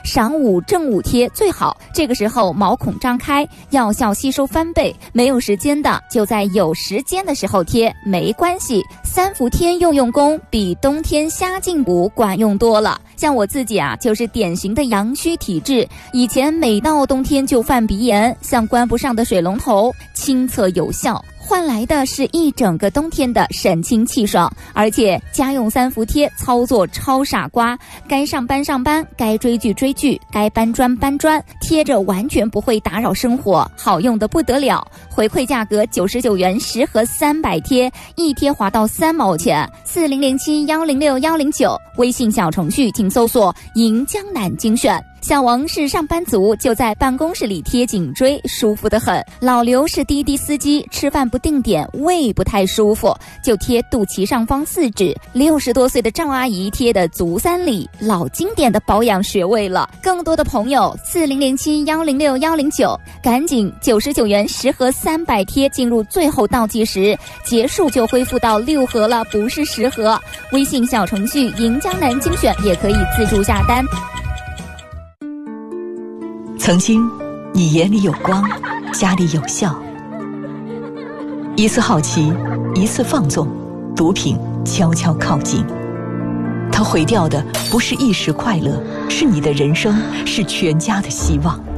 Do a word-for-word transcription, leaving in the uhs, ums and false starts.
晌午正午贴最好，这个时候毛孔张开，药效吸收翻倍。没有时间的就在有时间的时候贴，没关系。三伏天用用功比冬天瞎进补管用多了。像我自己啊，就是典型的阳虚体质，以前每到冬天就犯鼻炎，像关不上的水龙头，亲测有效，换来的是一整个冬天的神清气爽。而且家用三伏贴操作超傻瓜，该上班上班，该追剧追剧，该搬砖搬砖，贴着完全不会打扰生活，好用的不得了。回馈价格九十九元十盒三百贴，一贴划到三毛钱。四零零七幺零六幺零九，微信小程序请搜索银江南精选。小王是上班族，就在办公室里贴颈椎，舒服得很。老刘是滴滴司机，吃饭不定点，胃不太舒服，就贴肚脐上方四指。六十多岁的赵阿姨贴的足三里，老经典的保养穴位了。更多的朋友四零零七幺零六幺零九，赶紧九十九元十盒三百贴进入最后倒计时，结束就恢复到六盒了，不是十盒。微信小程序银江南精选也可以自助下单。 曾经你眼里有光，家里有笑，一次好奇，一次放纵，毒品悄悄靠近。它毁掉的不是一时快乐，是你的人生，是全家的希望。